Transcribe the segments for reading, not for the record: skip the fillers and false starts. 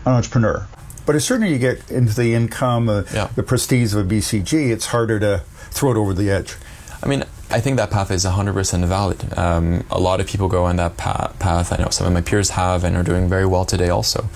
entrepreneur. But as soon as you get into the income, the prestige of a BCG, it's harder to throw it over the edge. I mean, I think that path is 100% valid. A lot of people go on that path. I know some of my peers have and are doing very well today also.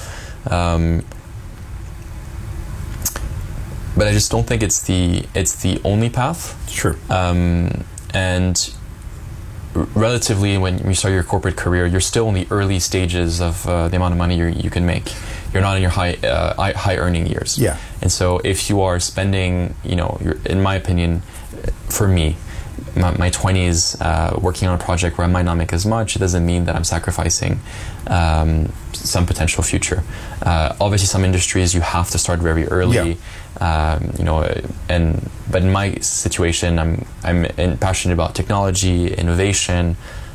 But I just don't think it's the only path. Sure. And relatively, when you start your corporate career, you're still in the early stages of the amount of money you can make. You're not in your high earning years. Yeah. And so if you are spending, in my opinion, for me, my 20s working on a project where I might not make as much, it doesn't mean that I'm sacrificing some potential future. Obviously, some industries you have to start very early. But in my situation, I'm passionate about technology, innovation.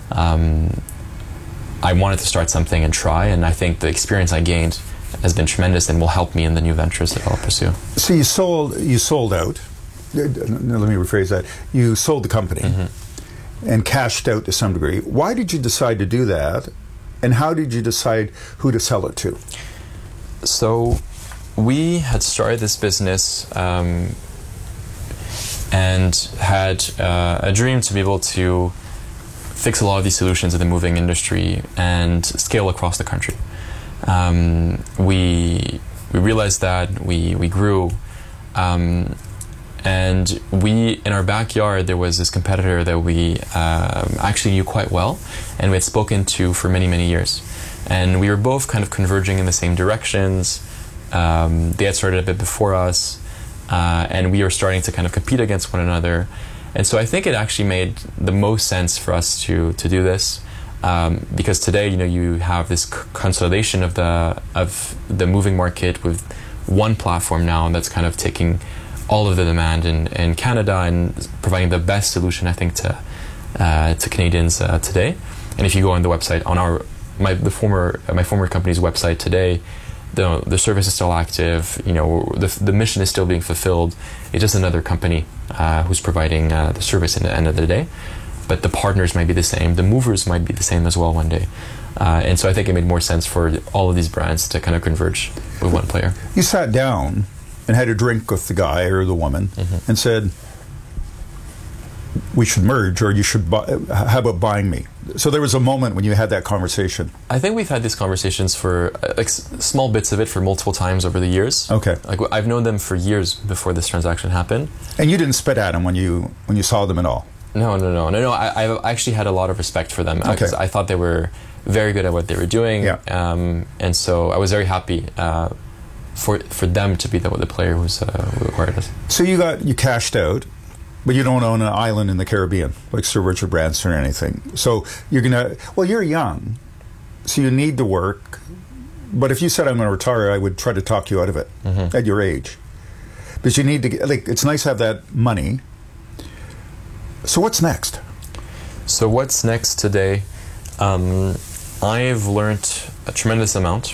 I wanted to start something and try, and I think the experience I gained has been tremendous and will help me in the new ventures that I'll pursue. So you sold out. Let me rephrase that. You sold the company and cashed out to some degree. Why did you decide to do that, and how did you decide who to sell it to? So we had started this business and had a dream to be able to fix a lot of these solutions in the moving industry and scale across the country. We realized that we grew, and in our backyard there was this competitor that we actually knew quite well, and we had spoken to for many years, and we were both kind of converging in the same directions. They had started a bit before us, and we were starting to kind of compete against one another. And so I think it actually made the most sense for us to do this, because today, you have this consolidation of the moving market with one platform now that's kind of taking all of the demand in Canada and providing the best solution, I think, to Canadians today. And if you go on the website, on my former company's website today, the service is still active. The mission is still being fulfilled. It's just another company who's providing the service at the end of the day. But the partners might be the same. The movers might be the same as well one day. And so I think it made more sense for all of these brands to kind of converge with one player. You sat down and had a drink with the guy or the woman and said, we should merge, or you should how about buying me? So there was a moment when you had that conversation. I think we've had these conversations for small bits of it for multiple times over the years. Okay. I've known them for years before this transaction happened. And you didn't spit at them when you saw them at all? No. I actually had a lot of respect for them because I thought they were very good at what they were doing. Yeah. And so I was very happy for them to be the player who acquired us. So you cashed out, but you don't own an island in the Caribbean like Sir Richard Branson or anything. So you're young, so you need to work. But if you said I'm going to retire, I would try to talk you out of it at your age. Because you need to it's nice to have that money. So what's next? So what's next today? I've learned a tremendous amount.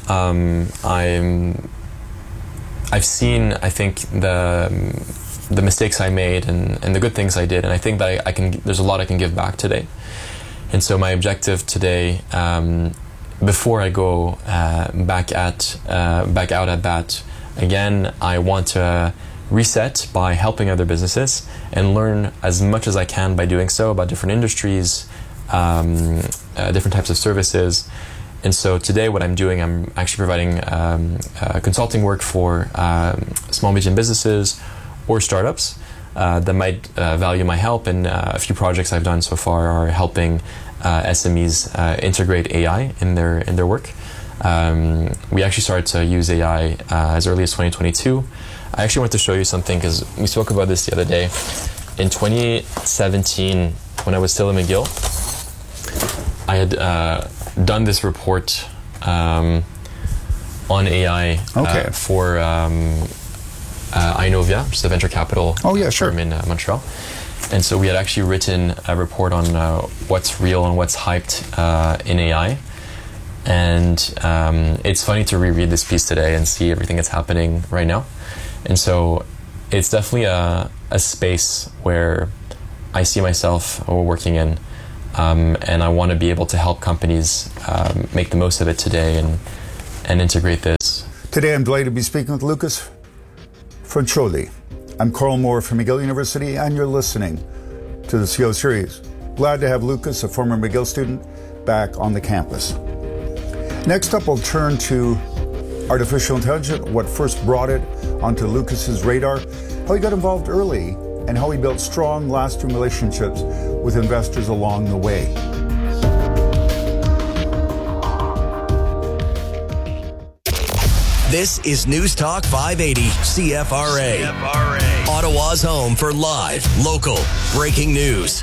I've seen, I think, the mistakes I made and the good things I did, and I think that there's a lot I can give back today. And so my objective today, before I go back out at bat again, I want to reset by helping other businesses and learn as much as I can by doing so about different industries, different types of services. And so today what I'm doing, I'm actually providing consulting work for small, medium businesses or startups that might value my help. And a few projects I've done so far are helping SMEs integrate AI in their work. We actually started to use AI as early as 2022. I actually want to show you something because we spoke about this the other day. In 2017, when I was still at McGill, I had done this report on AI for Inovia, which is a venture capital firm in Montreal. And so we had actually written a report on what's real and what's hyped in AI. And it's funny to reread this piece today and see everything that's happening right now. And so it's definitely a space where I see myself working in. And I want to be able to help companies make the most of it today integrate this. Today I'm delighted to be speaking with Lucas Franciulli. I'm Carl Moore from McGill University, and you're listening to the CO series. Glad to have Lucas, a former McGill student, back on the campus. Next up, we'll turn to artificial intelligence, what first brought it onto Lucas's radar, how he got involved early, and how he built strong, lasting relationships with investors along the way. This is News Talk 580 CFRA. Ottawa's home for live, local, breaking news.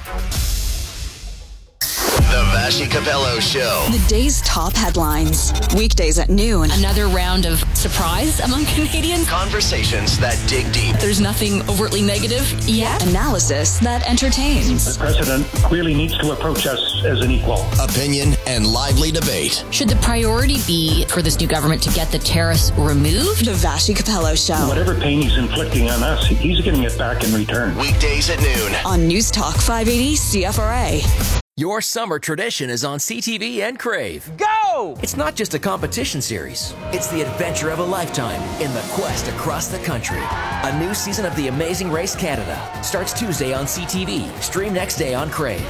The Vassy Capello Show. The day's top headlines. Weekdays at noon. Another round of surprise among Canadians. Conversations that dig deep. There's nothing overtly negative yet. Analysis that entertains. The president clearly needs to approach us as an equal. Opinion and lively debate. Should the priority be for this new government to get the tariffs removed? The Vassy Capello Show. Whatever pain he's inflicting on us, he's getting it back in return. Weekdays at noon. On News Talk 580 CFRA. Your summer tradition is on CTV and Crave. Go! It's not just a competition series. It's the adventure of a lifetime in the quest across the country. A new season of The Amazing Race Canada starts Tuesday on CTV. Stream next day on Crave.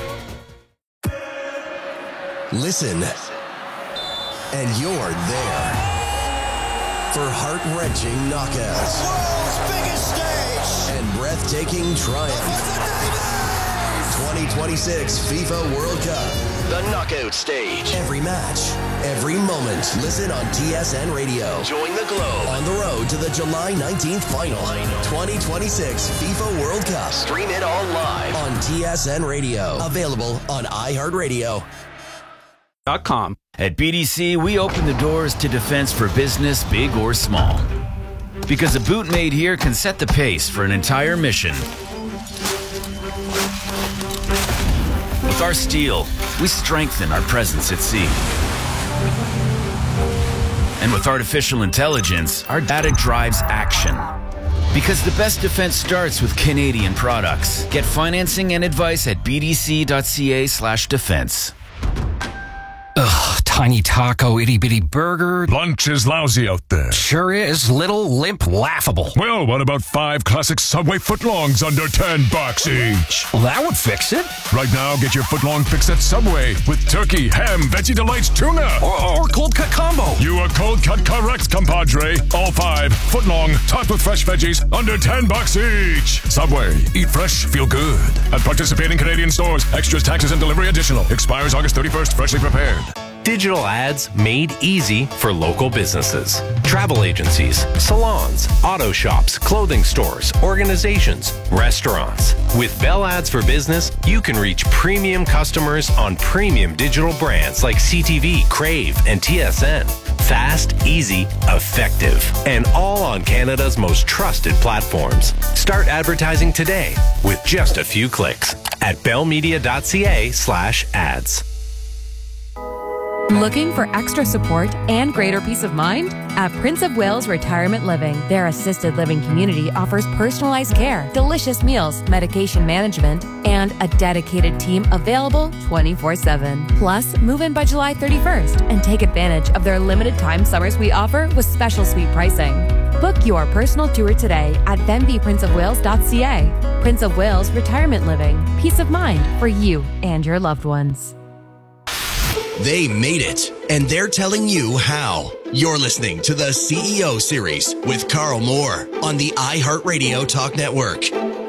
Listen, and you're there for heart-wrenching knockouts. World's biggest stage! And breathtaking triumph. 2026 FIFA World Cup. The knockout stage. Every match, every moment. Listen on TSN Radio. Join the Globe on the road to the July 19th final. 2026 FIFA World Cup. Stream it all live on TSN Radio. Available on iHeartRadio. At BDC, we open the doors to defense for business, big or small. Because a boot made here can set the pace for an entire mission. With our steel, we strengthen our presence at sea. And with artificial intelligence, our data drives action. Because the best defense starts with Canadian products. Get financing and advice at bdc.ca/defense. Ugh, tiny taco, itty-bitty burger. Lunch is lousy out there. Sure is. Little, limp, laughable. Well, what about 5 classic Subway footlongs under $10 each? Well, that would fix it. Right now, get your footlong fix at Subway with turkey, ham, Veggie Delights, tuna. Or cold cut combo. You are cold cut correct, compadre. All 5 footlong, topped with fresh veggies, under $10 each. Subway, eat fresh, feel good. At participating Canadian stores, extras, taxes, and delivery additional. Expires August 31st, freshly prepared. Digital ads made easy for local businesses. Travel agencies, salons, auto shops, clothing stores, organizations, restaurants. With Bell Ads for Business, you can reach premium customers on premium digital brands like CTV, Crave, and TSN. Fast, easy, effective, and all on Canada's most trusted platforms. Start advertising today with just a few clicks at bellmedia.ca/ads. Looking for extra support and greater peace of mind? At Prince of Wales Retirement Living, their assisted living community offers personalized care, delicious meals, medication management, and a dedicated team available 24/7. Plus, move in by July 31st and take advantage of their limited time summer suite offer with special suite pricing. Book your personal tour today at benvprinceofwales.ca. Prince of Wales Retirement Living. Peace of mind for you and your loved ones. They made it, and they're telling you how. You're listening to the CEO series with Carl Moore on the iHeartRadio Talk Network.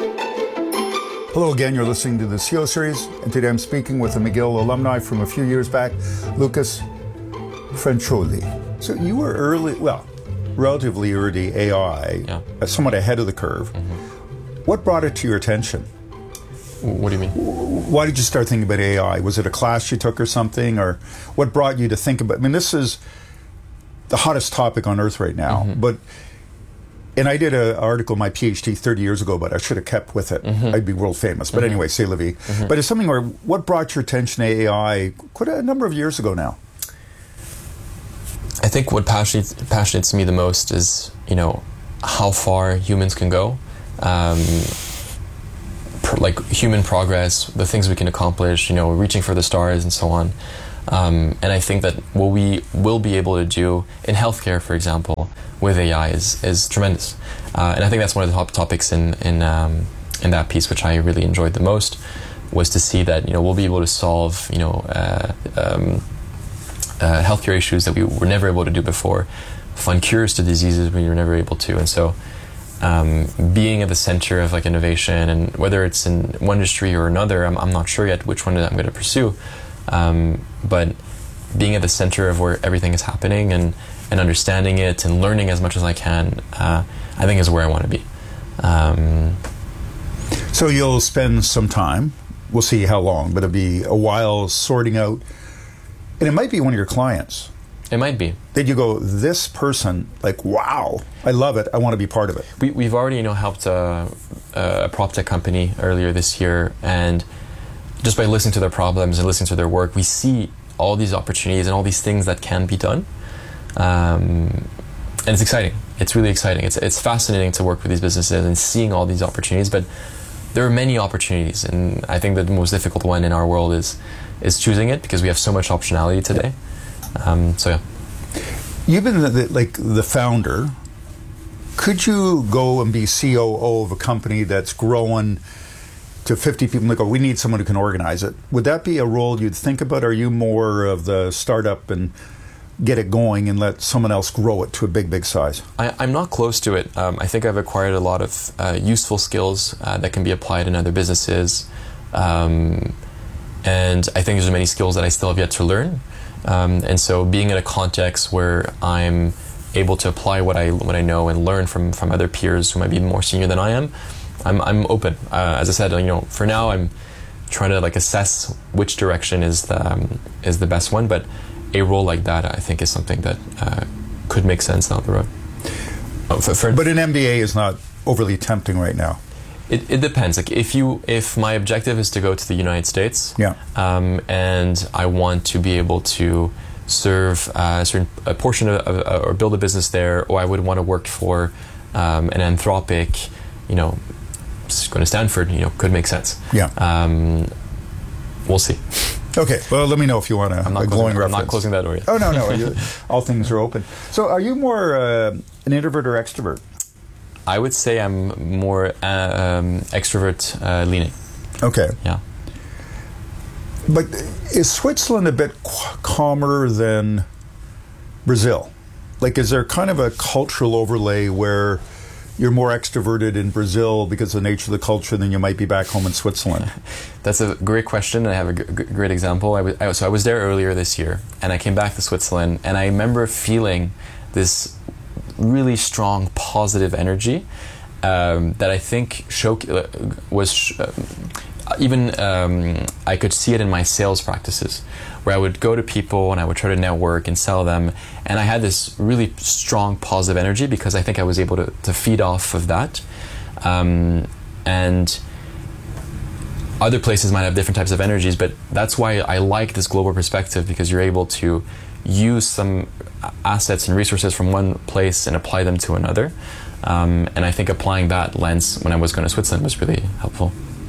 Hello again, you're listening to the CO series, and today I'm speaking with a McGill alumni from a few years back, Lucas Franciulli. So you were relatively early AI, somewhat ahead of the curve. Mm-hmm. What brought it to your attention? What do you mean? Why did you start thinking about AI? Was it a class you took or something? Or what brought you to think about... I mean, this is the hottest topic on earth right now. Mm-hmm. And I did an article in my PhD 30 years ago, but I should have kept with it. Mm-hmm. I'd be world famous. But anyway, c'est la vie. Mm-hmm. But it's something where... What brought your attention to AI quite a number of years ago now? I think what passionates me the most is, how far humans can go. Like human progress, the things we can accomplish, reaching for the stars and so on. And I think that what we will be able to do in healthcare, for example, with AI is tremendous. And I think that's one of the top topics in that piece, which I really enjoyed the most, was to see that we'll be able to solve healthcare issues that we were never able to do before, find cures to diseases we were never able to, and so. Being at the center of like innovation, and whether it's in one industry or another, I'm not sure yet which one I'm going to pursue. But being at the center of where everything is happening and understanding it and learning as much as I can, I think is where I want to be. So you'll spend some time, we'll see how long, but it'll be a while sorting out, and it might be one of your clients. It might be. Did you go, this person, like, wow, I love it, I want to be part of it? We've already, helped a prop tech company earlier this year, and just by listening to their problems and listening to their work, we see all these opportunities and all these things that can be done. And it's exciting. It's really exciting. It's fascinating to work with these businesses and seeing all these opportunities, but there are many opportunities, and I think that the most difficult one in our world is choosing it, because we have so much optionality today. So yeah. You've been the founder. Could you go and be COO of a company that's growing to 50 people and go, we need someone who can organize it? Would that be a role you'd think about? Or are you more of the startup and get it going and let someone else grow it to a big size? I'm not close to it. I think I've acquired a lot of useful skills that can be applied in other businesses. And I think there's many skills that I still have yet to learn. And so being in a context where I'm able to apply what I know and learn from other peers who might be more senior than I am, I'm open. As I said, for now I'm trying to assess which direction is the best one, but a role like that I think is something that could make sense down the road. But an MBA is not overly tempting right now. It depends. If my objective is to go to the United States, and I want to be able to serve a portion of or build a business there, or I would want to work for an Anthropic, going to Stanford, could make sense. Yeah. We'll see. Okay. Well, let me know if you want a glowing reference. I'm not closing that door yet. Oh no, all things are open. So, are you more an introvert or extrovert? I would say I'm more extrovert leaning. Okay. Yeah. But is Switzerland a bit calmer than Brazil? Is there kind of a cultural overlay where you're more extroverted in Brazil because of the nature of the culture than you might be back home in Switzerland? That's a great question, and I have a great example. I was there earlier this year, and I came back to Switzerland, and I remember feeling this really strong positive energy that I think I could see it in my sales practices, where I would go to people and I would try to network and sell them, and I had this really strong positive energy because I think I was able to feed off of that. And other places might have different types of energies, but that's why I like this global perspective, because you're able to use some assets and resources from one place and apply them to another. And I think applying that lens when I was going to Switzerland was really helpful.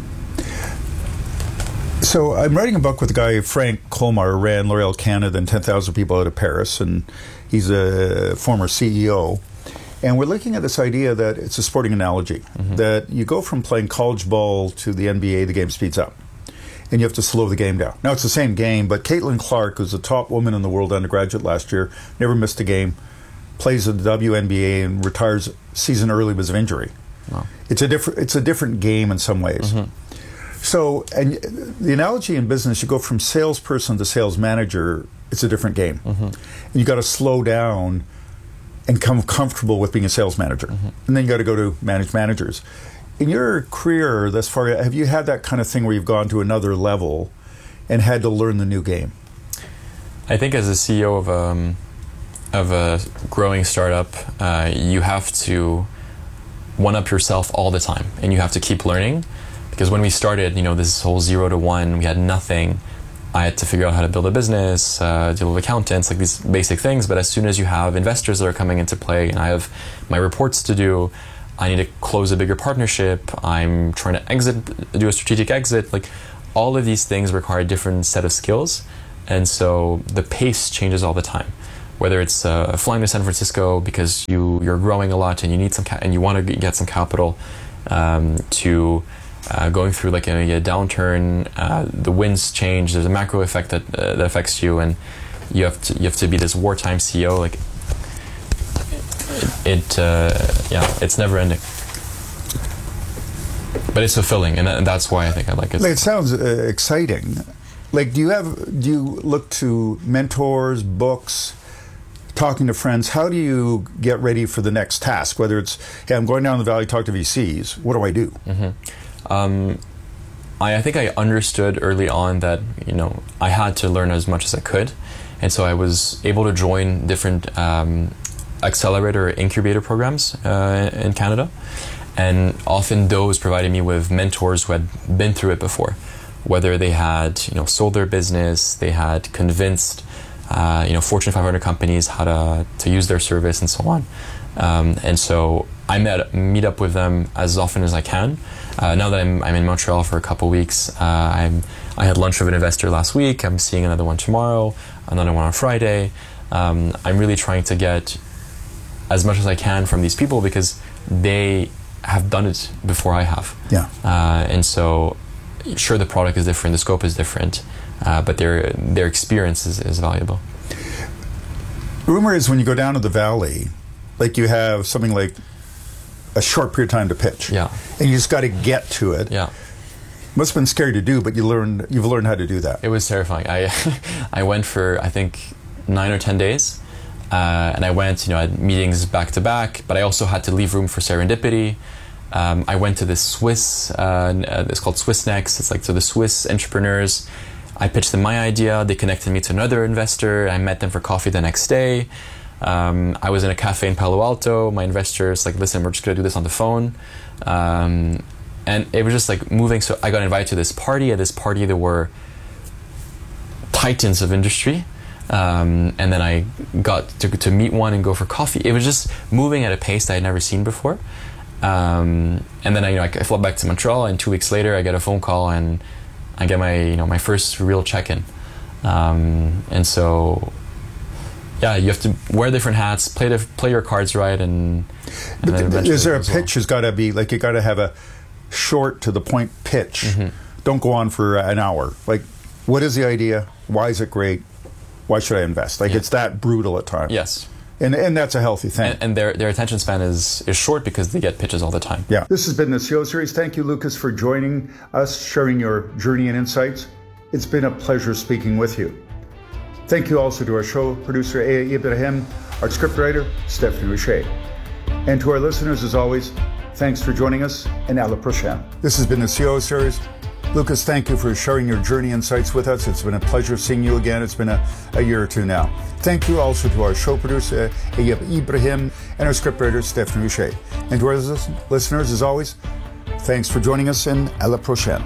So I'm writing a book with a guy, Frank Colmar, ran L'Oréal Canada and 10,000 people out of Paris, and he's a former CEO. And we're looking at this idea that it's a sporting analogy, that you go from playing college ball to the NBA, the game speeds up. And you have to slow the game down. Now, it's the same game, but Caitlin Clark, who's the top woman in the world undergraduate last year, never missed a game, plays in the WNBA and retires season early because of injury. Wow. It's a different game in some ways. So, and the analogy in business, you go from salesperson to sales manager, it's a different game. And you got to slow down and come comfortable with being a sales manager. And then you got to go to manage managers. In your career thus far, have you had that kind of thing where you've gone to another level and had to learn the new game? I think as a CEO of a growing startup, you have to one-up yourself all the time, and you have to keep learning. Because when we started, this whole 0 to 1, we had nothing. I had to figure out how to build a business, deal with accountants, these basic things. But as soon as you have investors that are coming into play, and I have my reports to do, I need to close a bigger partnership, I'm trying to do a strategic exit, all of these things require a different set of skills. And so the pace changes all the time. Whether it's flying to San Francisco because you're growing a lot and you need and you want to get some capital, to going through like a downturn, the winds change. There's a macro effect that affects you, and you have to be this wartime CEO. Like it's never ending. But it's fulfilling, and that's why I think I like it. Like, it sounds exciting. Like, do you look to mentors, books, talking to friends? How do you get ready for the next task? Whether it's, hey, I'm going down the valley, talk to VCs. What do I do? Mm-hmm. I think I understood early on that I had to learn as much as I could, and so I was able to join different accelerator or incubator programs in Canada. And often those provided me with mentors who had been through it before, whether they had sold their business, they had convinced Fortune 500 companies how to use their service and so on. And so I meet up with them as often as I can. Now that I'm in Montreal for a couple weeks, I had lunch with an investor last week. I'm seeing another one tomorrow, another one on Friday. I'm really trying to get as much as I can from these people because they have done it before I have. Yeah. And so, sure, the product is different, the scope is different, but their experience is valuable. Rumor is when you go down to the valley, like you have something like a short period of time to pitch. Yeah. And you just got to get to it. Yeah. Must have been scary to do, but you've learned how to do that. It was terrifying. I went for, I think, 9 or 10 days. And I went, I had meetings back to back, but I also had to leave room for serendipity. I went to this Swiss, it's called Swiss Next. It's like to the Swiss entrepreneurs. I pitched them my idea. They connected me to another investor. I met them for coffee the next day. I was in a cafe in Palo Alto. My investor's like, listen, we're just going to do this on the phone. And it was just like moving. So I got invited to this party. At this party, there were titans of industry. And then I got to meet one and go for coffee. It was just moving at a pace that I had never seen before. And then I flew back to Montreal, and 2 weeks later I get a phone call and I get my first real check-in. And so, yeah, you have to wear different hats, play your cards right, and then is there a pitch? Has got to be like, you got to have a short to the point pitch. Mm-hmm. Don't go on for an hour. Like, what is the idea? Why is it great? Why should I invest? Like, it's that brutal at times. Yes. And that's a healthy thing. And their attention span is short because they get pitches all the time. Yeah. This has been the CEO series. Thank you, Lucas, for joining us, sharing your journey and insights. It's been a pleasure speaking with you. Thank you also to our show producer, Aya Ibrahim, our scriptwriter, Stephanie Richer. And to our listeners, as always, thanks for joining us, and à la prochaine. This has been the CEO series. Lucas, thank you for sharing your journey insights with us. It's been a pleasure seeing you again. It's been a year or two now. Thank you also to our show producer, Ayub Ibrahim, and our scriptwriter, Stephanie Richer. And to our listeners, as always, thanks for joining us, and à la prochaine.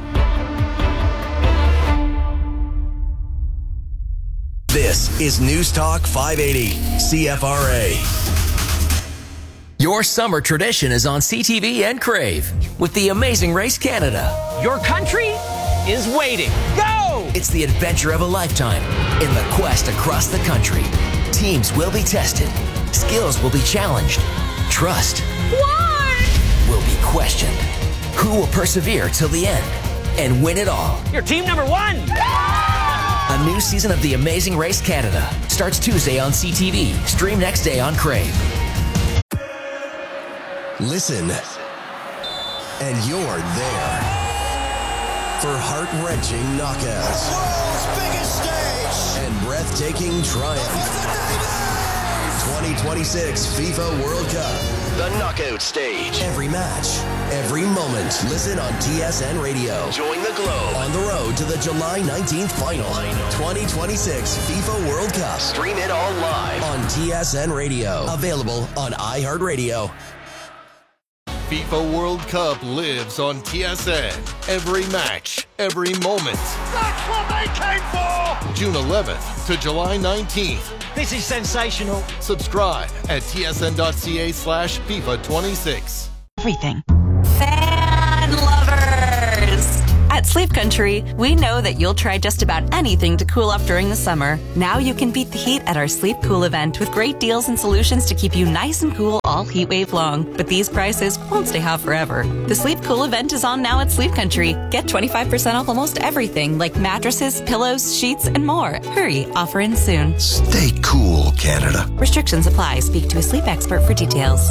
This is News Talk 580, CFRA. Your summer tradition is on CTV and Crave with The Amazing Race Canada. Your country is waiting. Go! It's the adventure of a lifetime in the quest across the country. Teams will be tested. Skills will be challenged. Trust will be questioned. Who will persevere till the end and win it all? You're team number 1! A new season of The Amazing Race Canada starts Tuesday on CTV. Stream next day on Crave. Listen, and you're there for heart-wrenching knockouts, the world's biggest stage, and breathtaking triumph. 2026 FIFA World Cup, the knockout stage. Every match, every moment. Listen on TSN Radio. Join the globe on the road to the July 19th final. 2026 FIFA World Cup. Stream it all live on TSN Radio. Available on iHeartRadio. FIFA World Cup lives on TSN. Every match, every moment. That's what they came for! June 11th to July 19th. This is sensational. Subscribe at tsn.ca/FIFA26. Everything. Fan lovers. At At Sleep Country, we know that you'll try just about anything to cool off during the summer. Now you can beat the heat at our Sleep Cool event with great deals and solutions to keep you nice and cool all heat wave long. But these prices won't stay hot forever. The Sleep Cool event is on now at Sleep Country. Get 25% off almost everything like mattresses, pillows, sheets, and more. Hurry, offer ends soon. Stay cool, Canada. Restrictions apply. Speak to a sleep expert for details.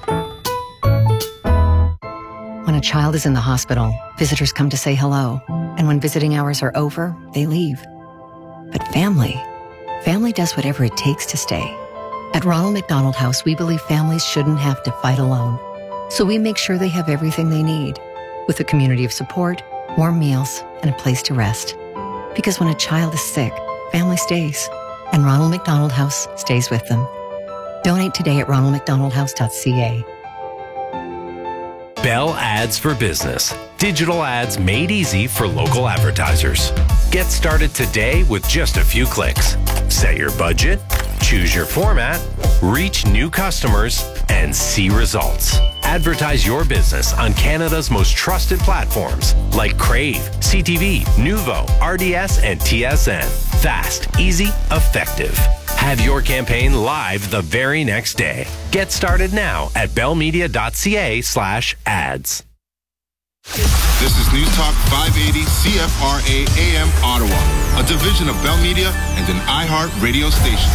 When a child is in the hospital, visitors come to say hello. And when visiting hours are over, they leave. But family does whatever it takes to stay. At Ronald McDonald House, we believe families shouldn't have to fight alone. So we make sure they have everything they need, with a community of support, warm meals, and a place to rest. Because when a child is sick, family stays. And Ronald McDonald House stays with them. Donate today at ronaldmcdonaldhouse.ca. Bell Ads for Business. Digital ads made easy for local advertisers. Get started today with just a few clicks. Set your budget, choose your format, reach new customers, and see results. Advertise your business on Canada's most trusted platforms like Crave, CTV, Nuvo, RDS, and TSN. Fast, easy, effective. Have your campaign live the very next day. Get started now at bellmedia.ca/ads. This is News Talk 580 CFRA AM Ottawa, a division of Bell Media and an iHeart radio station.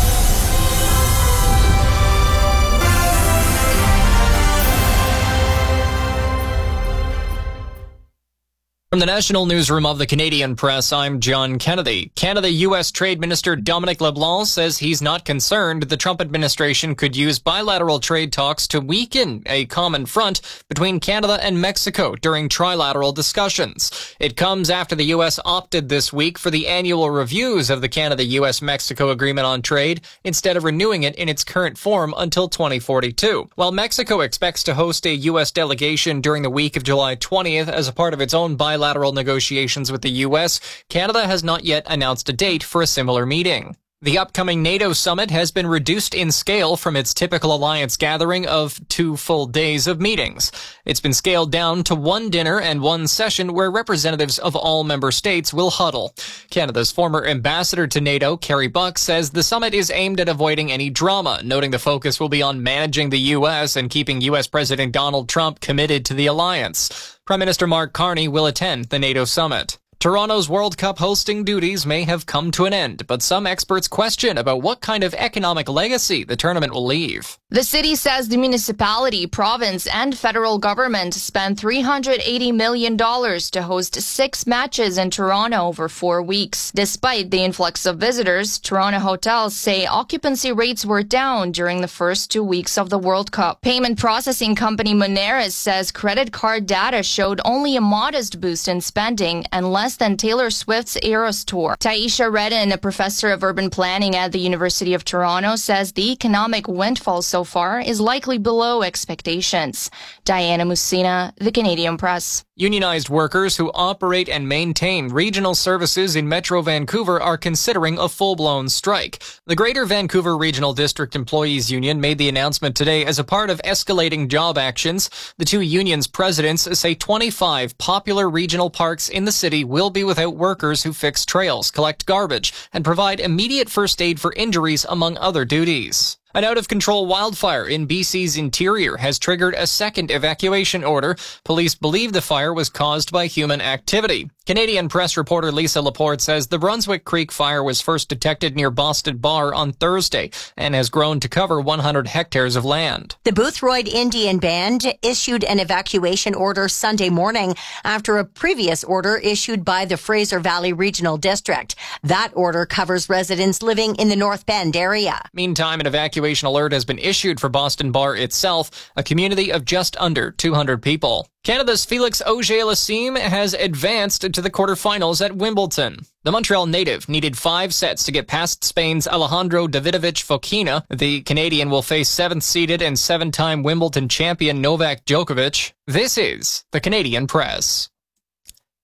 From the National Newsroom of the Canadian Press, I'm John Kennedy. Canada-U.S. Trade Minister Dominic LeBlanc says he's not concerned the Trump administration could use bilateral trade talks to weaken a common front between Canada and Mexico during trilateral discussions. It comes after the U.S. opted this week for the annual reviews of the Canada-U.S.-Mexico Agreement on Trade instead of renewing it in its current form until 2042. While Mexico expects to host a U.S. delegation during the week of July 20th as a part of its own bilateral negotiations with the U.S., Canada has not yet announced a date for a similar meeting. The upcoming NATO summit has been reduced in scale from its typical alliance gathering of 2 full days of meetings. It's been scaled down to 1 dinner and 1 session where representatives of all member states will huddle. Canada's former ambassador to NATO, Kerry Buck, says the summit is aimed at avoiding any drama, noting the focus will be on managing the U.S. and keeping U.S. President Donald Trump committed to the alliance. Prime Minister Mark Carney will attend the NATO summit. Toronto's World Cup hosting duties may have come to an end, but some experts question about what kind of economic legacy the tournament will leave. The city says the municipality, province, and federal government spent $380 million to host 6 matches in Toronto over 4 weeks. Despite the influx of visitors, Toronto hotels say occupancy rates were down during the first 2 weeks of the World Cup. Payment processing company Moneris says credit card data showed only a modest boost in spending and less than Taylor Swift's Eras Tour. Taisha Redden, a professor of urban planning at the University of Toronto, says the economic windfall so far is likely below expectations. Diana Musina, The Canadian Press. Unionized workers who operate and maintain regional services in Metro Vancouver are considering a full-blown strike. The Greater Vancouver Regional District Employees Union made the announcement today as a part of escalating job actions. The two unions' presidents say 25 popular regional parks in the city will be without workers who fix trails, collect garbage, and provide immediate first aid for injuries, among other duties. An out-of-control wildfire in BC's interior has triggered a second evacuation order. Police believe the fire was caused by human activity. Canadian Press reporter Lisa Laporte says the Brunswick Creek fire was first detected near Boston Bar on Thursday and has grown to cover 100 hectares of land. The Boothroyd Indian Band issued an evacuation order Sunday morning after a previous order issued by the Fraser Valley Regional District. That order covers residents living in the North Bend area. Meantime, an evacuation alert has been issued for Boston Bar itself, a community of just under 200 people. Canada's Felix Auger-Aliassime has advanced to the quarterfinals at Wimbledon. The Montreal native needed 5 sets to get past Spain's Alejandro Davidovich Fokina. The Canadian will face 7th-seeded and 7-time Wimbledon champion Novak Djokovic. This is the Canadian Press.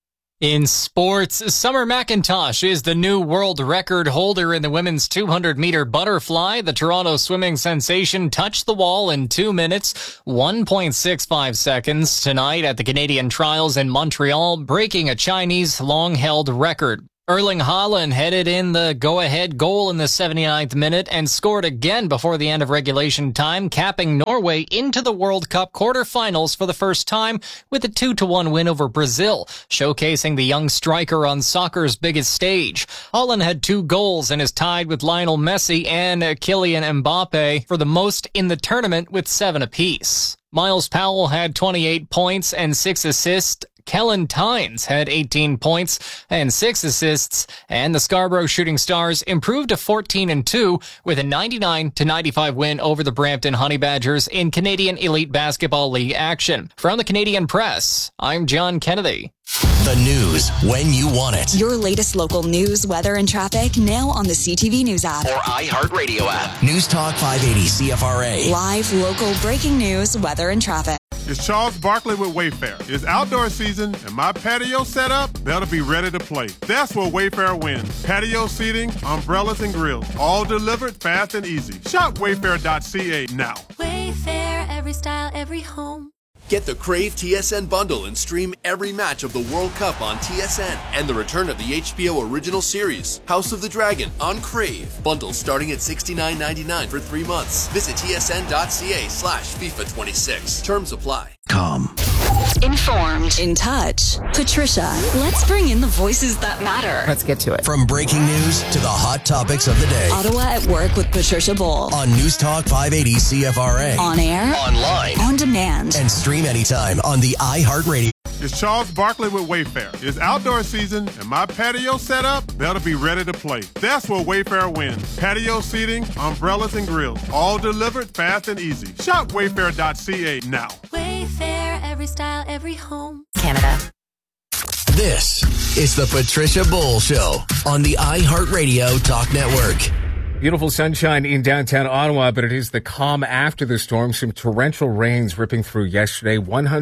In sports, Summer McIntosh is the new world record holder in the women's 200-meter butterfly. The Toronto swimming sensation touched the wall in 2 minutes, 1.65 seconds tonight at the Canadian Trials in Montreal, breaking a Chinese long-held record. Erling Haaland headed in the go-ahead goal in the 79th minute and scored again before the end of regulation time, capping Norway into the World Cup quarterfinals for the first time with a 2-1 win over Brazil, showcasing the young striker on soccer's biggest stage. Haaland had 2 goals and is tied with Lionel Messi and Kylian Mbappe for the most in the tournament with 7 apiece. Miles Powell had 28 points and 6 assists. Kellen Tynes had 18 points and 6 assists, and the Scarborough Shooting Stars improved to 14-2 with a 99-95 win over the Brampton Honey Badgers in Canadian Elite Basketball League action. From the Canadian Press, I'm John Kennedy. The news when you want it. Your latest local news, weather, and traffic now on the CTV News app. Or iHeartRadio app. News Talk 580 CFRA. Live, local, breaking news, weather, and traffic. It's Charles Barkley with Wayfair. It's outdoor season, and my patio setup, that'll be ready to play. That's where Wayfair wins. Patio seating, umbrellas, and grills, all delivered fast and easy. Shop wayfair.ca now. Wayfair, every style, every home. Get the Crave TSN bundle and stream every match of the World Cup on TSN and the return of the HBO original series, House of the Dragon, on Crave. Bundles starting at $69.99 for 3 months. Visit tsn.ca/FIFA26. Terms apply. Informed. In touch. Patricia, let's bring in the voices that matter. Let's get to it. From breaking news to the hot topics of the day. Ottawa at Work with Patricia Bull. On News Talk 580 CFRA. On air. Online. On demand. And stream anytime on the iHeartRadio. It's Charles Barkley with Wayfair. It's outdoor season, and my patio setup, that'll be ready to play. That's where Wayfair wins. Patio seating, umbrellas, and grills, all delivered fast and easy. Shop wayfair.ca now. Wayfair, every style, every home. Canada. This is the Patricia Bull Show on the iHeartRadio Talk Network. Beautiful sunshine in downtown Ottawa, but it is the calm after the storm. Some torrential rains ripping through yesterday.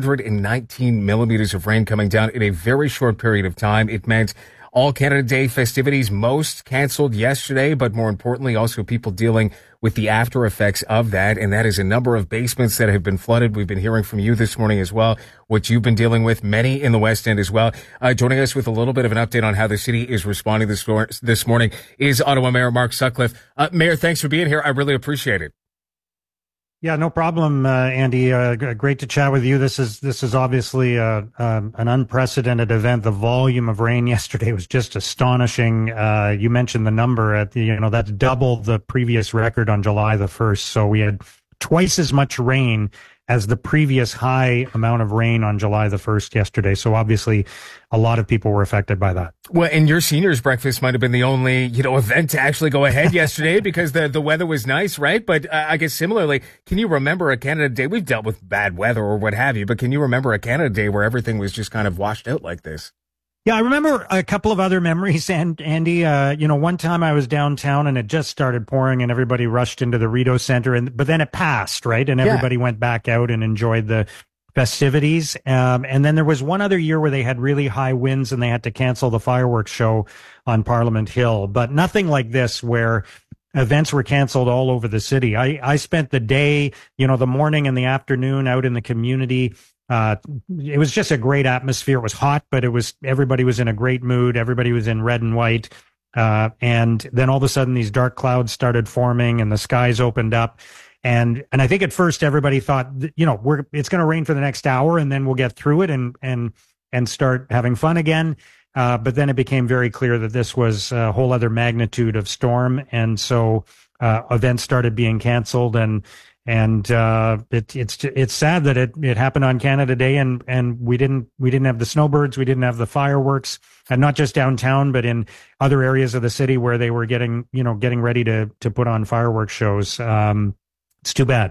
119 millimeters of rain coming down in a very short period of time. It meant All Canada Day festivities, most canceled yesterday, but more importantly, also people dealing with the after effects of that. And that is a number of basements that have been flooded. We've been hearing from you this morning as well, what you've been dealing with, many in the West End as well. Joining us with a little bit of an update on how the city is responding this morning is Ottawa Mayor Mark Sutcliffe. Mayor, thanks for being here. I really appreciate it. Yeah, no problem, Andy. Great to chat with you. This is obviously an unprecedented event. The volume of rain yesterday was just astonishing. You mentioned the number that's double the previous record on July the 1st. So we had twice as much rain as the previous high amount of rain on July the 1st yesterday. So obviously a lot of people were affected by that. Well, and your seniors breakfast might have been the only, event to actually go ahead yesterday because the weather was nice, right? But I guess similarly, can you remember a Canada Day? We've dealt with bad weather or what have you, but can you remember a Canada Day where everything was just kind of washed out like this? Yeah, I remember a couple of other memories, and Andy, one time I was downtown and it just started pouring and everybody rushed into the Rideau Center, but then it passed, right? And everybody went back out and enjoyed the festivities. And then there was one other year where they had really high winds and they had to cancel the fireworks show on Parliament Hill, but nothing like this where events were canceled all over the city. I spent the day, the morning and the afternoon out in the community. It was just a great atmosphere. It was hot, but everybody was in a great mood. Everybody was in red and white. And then all of a sudden these dark clouds started forming and the skies opened up. And I think at first everybody thought, it's going to rain for the next hour and then we'll get through it and start having fun again. But then it became very clear that this was a whole other magnitude of storm. And so, events started being canceled and it's sad that it happened on Canada Day and we didn't have the snowbirds, we didn't have the fireworks, and not just downtown, but in other areas of the city where they were getting ready to put on fireworks shows. It's too bad.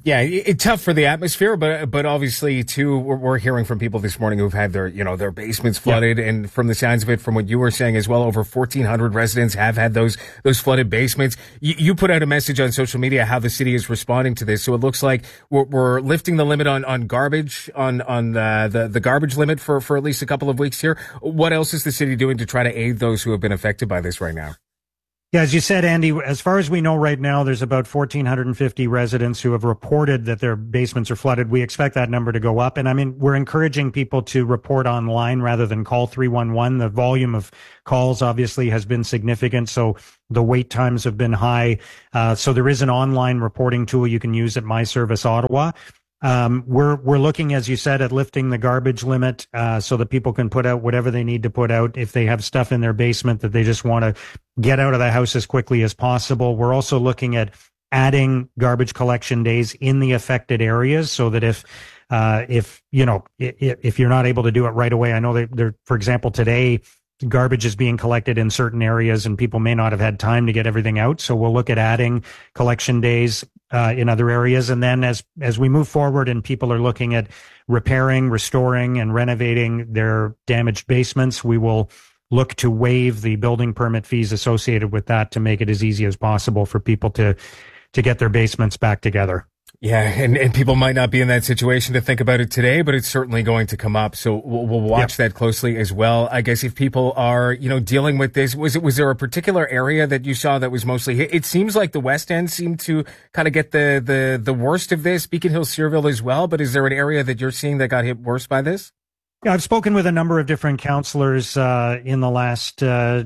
Yeah, it's tough for the atmosphere, but obviously too, we're hearing from people this morning who've had their basements flooded, and from the sounds of it, from what you were saying as well, over 1,400 residents have had those flooded basements. You put out a message on social media how the city is responding to this, so it looks like we're lifting the limit on garbage, on the garbage limit for at least a couple of weeks here. What else is the city doing to try to aid those who have been affected by this right now? Yeah, as you said, Andy, as far as we know right now, there's about 1,450 residents who have reported that their basements are flooded. We expect that number to go up. And I mean, we're encouraging people to report online rather than call 311. The volume of calls obviously has been significant, so the wait times have been high. So there is an online reporting tool you can use at My Service Ottawa. We're looking, as you said, at lifting the garbage limit, so that people can put out whatever they need to put out if they have stuff in their basement that they just want to get out of the house as quickly as possible. We're also looking at adding garbage collection days in the affected areas so that if you're not able to do it right away, I know that for example, today, garbage is being collected in certain areas and people may not have had time to get everything out. So we'll look at adding collection days in other areas. And then as we move forward and people are looking at repairing, restoring, and renovating their damaged basements, we will look to waive the building permit fees associated with that to make it as easy as possible for people to get their basements back together. Yeah, and people might not be in that situation to think about it today, but it's certainly going to come up. So we'll watch that closely as well. I guess if people are, dealing with this, was there a particular area that you saw that was mostly hit? It seems like the West End seemed to kind of get the worst of this, Beacon Hill, Searville as well. But is there an area that you're seeing that got hit worse by this? Yeah, I've spoken with a number of different counselors in the last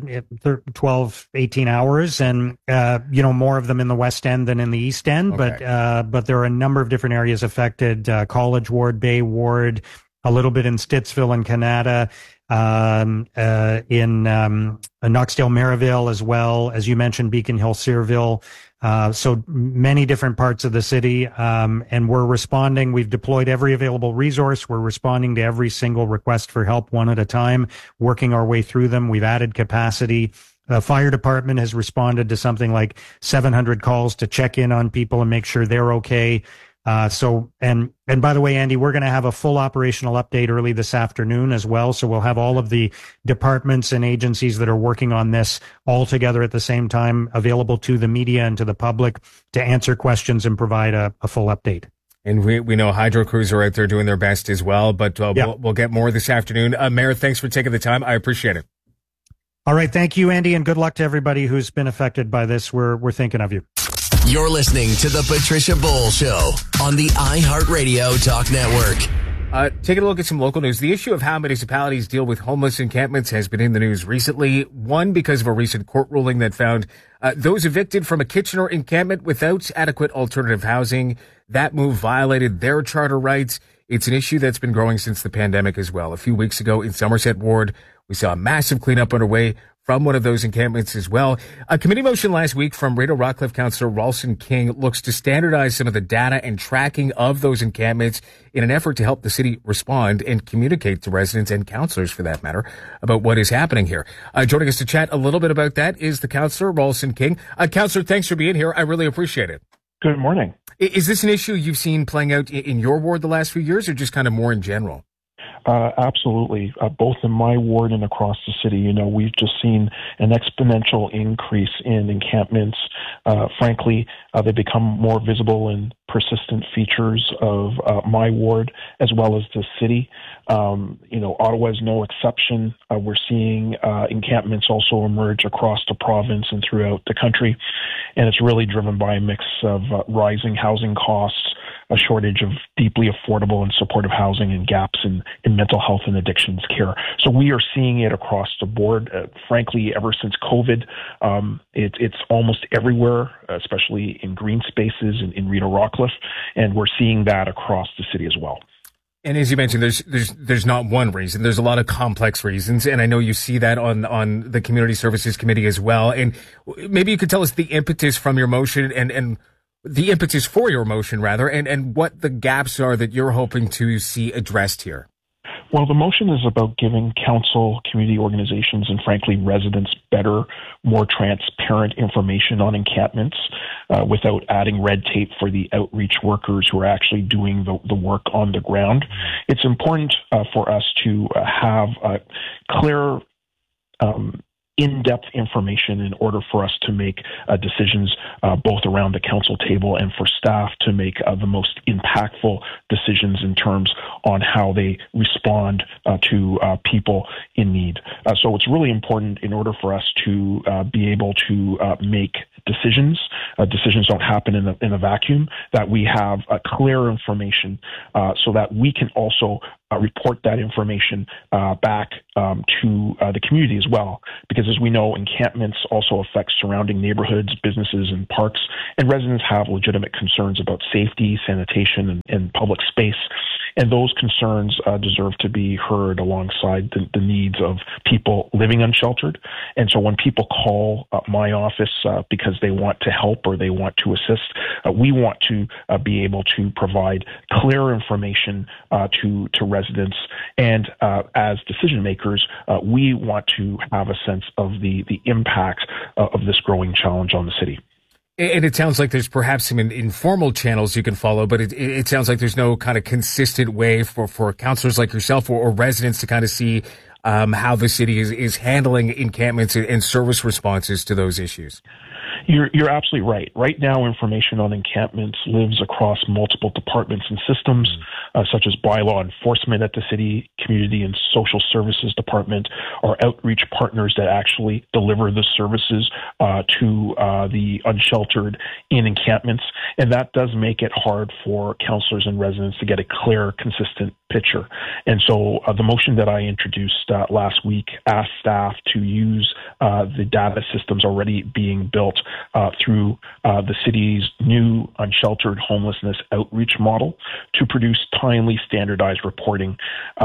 12, 18 hours, and more of them in the West End than in the East End. Okay. But there are a number of different areas affected: College Ward, Bay Ward, a little bit in Stittsville and Canada, in Knoxdale, Maryville, as well as you mentioned, Beacon Hill, Searville. So many different parts of the city, and we're responding. We've deployed every available resource. We're responding to every single request for help one at a time, working our way through them. We've added capacity. The fire department has responded to something like 700 calls to check in on people and make sure they're okay. And by the way, Andy, we're going to have a full operational update early this afternoon as well. So we'll have all of the departments and agencies that are working on this all together at the same time, available to the media and to the public to answer questions and provide a full update. And we know hydro crews are out there doing their best as well, but we'll get more this afternoon. Mayor, thanks for taking the time. I appreciate it. All right. Thank you, Andy, and good luck to everybody who's been affected by this. We're thinking of you. You're listening to The Patricia Bowl Show on the iHeartRadio Talk Network. Taking a look at some local news. The issue of how municipalities deal with homeless encampments has been in the news recently. One, because of a recent court ruling that found those evicted from a Kitchener encampment without adequate alternative housing, that move violated their charter rights. It's an issue that's been growing since the pandemic as well. A few weeks ago in Somerset Ward, we saw a massive cleanup underway from one of those encampments as well. A committee motion last week from Radio Rockcliffe Councillor Ralston King looks to standardize some of the data and tracking of those encampments in an effort to help the city respond and communicate to residents and councillors, for that matter, about what is happening here. Joining us to chat a little bit about that is the councillor, Ralston King. Councillor, thanks for being here. I really appreciate it. Good morning. Is this an issue you've seen playing out in your ward the last few years, or just kind of more in general? Absolutely. Both in my ward and across the city, we've just seen an exponential increase in encampments. Frankly, they become more visible and persistent features of my ward as well as the city. Ottawa is no exception. We're seeing encampments also emerge across the province and throughout the country. And it's really driven by a mix of rising housing costs, a shortage of deeply affordable and supportive housing, and gaps in mental health and addictions care. So we are seeing it across the board. Frankly, ever since COVID, it's almost everywhere, especially in green spaces in Rita Rockcliffe, and we're seeing that across the city as well. And as you mentioned, there's not one reason. There's a lot of complex reasons, and I know you see that on the Community Services Committee as well. And maybe you could tell us the impetus from your motion and the impetus for your motion, rather, and what the gaps are that you're hoping to see addressed here. Well, the motion is about giving council, community organizations, and frankly, residents better, more transparent information on encampments without adding red tape for the outreach workers who are actually doing the work on the ground. It's important for us to have clear in-depth information in order for us to make decisions both around the council table and for staff to make the most impactful decisions in terms on how they respond to people in need. So it's really important in order for us to be able to make decisions. Decisions don't happen in a vacuum, that we have clear information so that we can also report that information back to the community as well. Because as we know, encampments also affect surrounding neighborhoods, businesses, and parks, and residents have legitimate concerns about safety, sanitation, and public space. And those concerns deserve to be heard alongside the needs of people living unsheltered. And so when people call my office because they want to help or they want to assist, we want to be able to provide clear information to residents. And as decision makers, we want to have a sense of the impact of this growing challenge on the city. And it sounds like there's perhaps some informal channels you can follow, but it sounds like there's no kind of consistent way for counselors like yourself or residents to kind of see how the city is handling encampments and service responses to those issues. You're absolutely right. Right now, information on encampments lives across multiple departments and systems, such as bylaw enforcement at the city, community and social services department, or outreach partners that actually deliver the services to the unsheltered in encampments. And that does make it hard for counselors and residents to get a clear, consistent picture. And so the motion that I introduced last week asked staff to use the data systems already being built through the city's new unsheltered homelessness outreach model to produce timely, standardized reporting.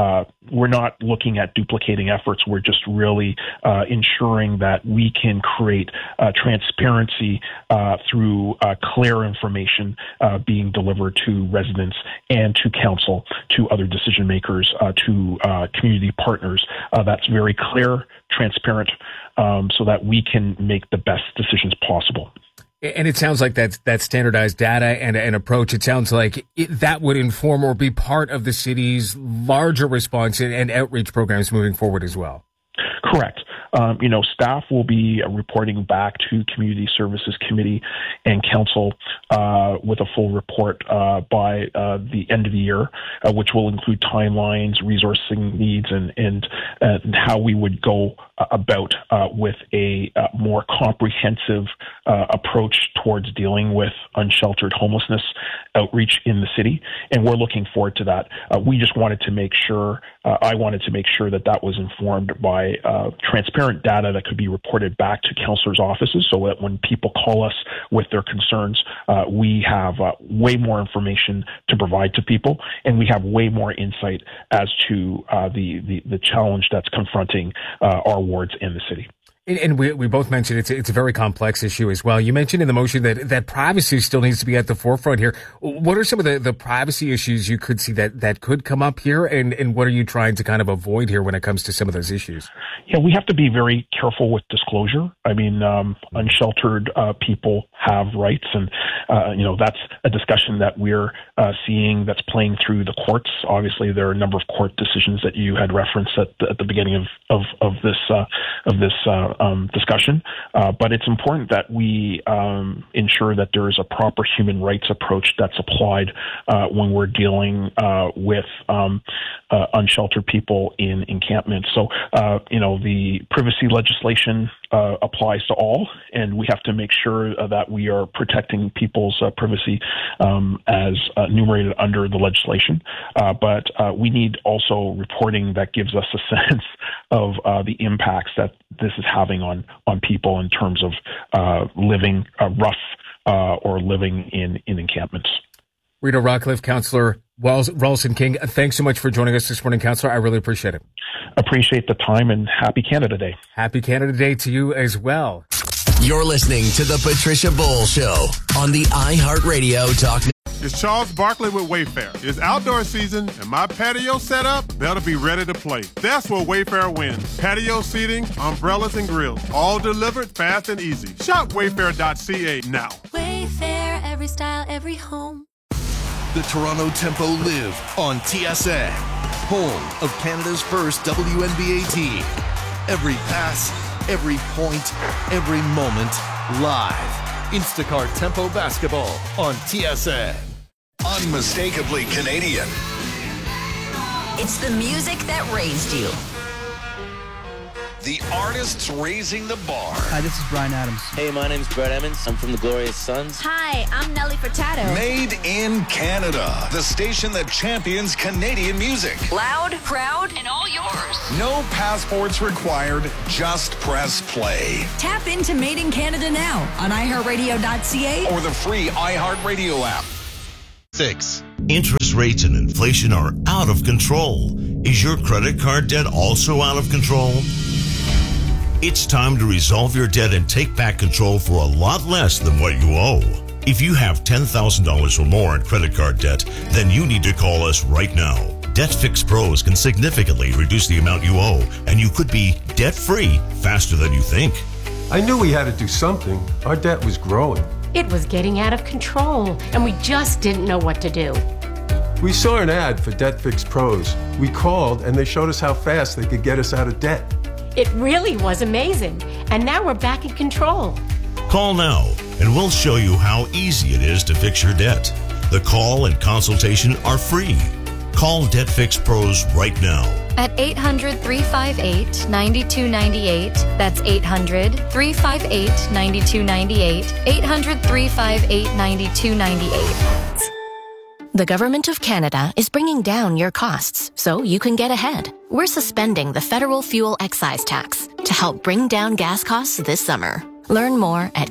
We're not looking at duplicating efforts. We're just really ensuring that we can create transparency through clear information being delivered to residents and to council, to other decision makers, to community partners. That's very clear, transparent, so that we can make the best decisions possible. And it sounds like that standardized data and approach, it sounds like that would inform or be part of the city's larger response and outreach programs moving forward as well. Correct. Staff will be reporting back to Community Services Committee and Council with a full report by the end of the year, which will include timelines, resourcing needs, and how we would go about with a more comprehensive approach towards dealing with unsheltered homelessness outreach in the city. And we're looking forward to that. We just wanted to make sure, I wanted to make sure that was informed by transparent data that could be reported back to councillors' offices, so that when people call us with their concerns, we have way more information to provide to people, and we have way more insight as to the challenge that's confronting our wards in the city. And we both mentioned it's a very complex issue as well. You mentioned in the motion that privacy still needs to be at the forefront here. What are some of the privacy issues you could see that could come up here, and what are you trying to kind of avoid here when it comes to some of those issues? Yeah, we have to be very careful with disclosure. I mean, unsheltered people have rights, and that's a discussion that we're seeing that's playing through the courts. Obviously, there are a number of court decisions that you had referenced at the beginning of this discussion, but it's important that we ensure that there is a proper human rights approach that's applied when we're dealing with unsheltered people in encampments. So, the privacy legislation applies to all, and we have to make sure that we are protecting people's privacy as enumerated under the legislation. But we need also reporting that gives us a sense of the impacts that this is having on people in terms of living rough or living in encampments. Rideau Rockcliffe, Councillor Ralston King, thanks so much for joining us this morning, Councillor. I really appreciate it. Appreciate the time, and happy Canada Day. Happy Canada Day to you as well. You're listening to The Patricia Bowl Show on the iHeartRadio Talk. It's Charles Barkley with Wayfair. It's outdoor season, and my patio setup better be ready to play. That's where Wayfair wins. Patio seating, umbrellas, and grills. All delivered fast and easy. Shop wayfair.ca now. Wayfair, every style, every home. The Toronto Tempo live on TSN, home of Canada's first WNBA team. Every pass, every point, every moment, live. Instacart Tempo Basketball on TSN. Unmistakably Canadian. It's the music that raised you. The artists raising the bar. Hi, this is Bryan Adams. Hey, my name's Brett Emmons. I'm from the Glorious Sons. Hi, I'm Nelly Furtado. Made in Canada. The station that champions Canadian music. Loud, proud, and all yours. No passports required. Just press play. Tap into Made in Canada now on iHeartRadio.ca or the free iHeartRadio app. 6. Interest rates and inflation are out of control. Is your credit card debt also out of control? It's time to resolve your debt and take back control for a lot less than what you owe. If you have $10,000 or more in credit card debt, then you need to call us right now. Debt Fix Pros can significantly reduce the amount you owe, and you could be debt-free faster than you think. I knew we had to do something. Our debt was growing. It was getting out of control, and we just didn't know what to do. We saw an ad for Debt Fix Pros. We called, and they showed us how fast they could get us out of debt. It really was amazing, and now we're back in control. Call now, and we'll show you how easy it is to fix your debt. The call and consultation are free. Call Debt Fix Pros right now. At 800-358-9298. That's 800-358-9298. 800-358-9298. The Government of Canada is bringing down your costs so you can get ahead. We're suspending the federal fuel excise tax to help bring down gas costs this summer. Learn more at